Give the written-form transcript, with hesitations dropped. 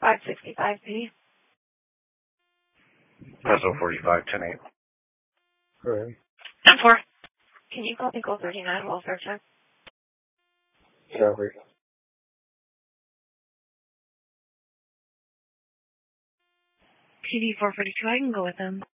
565P. SO 45 10-8. Alright. 10-4. Can you call Nicole 39 welfare check? Copy. PD 442, I can go with him.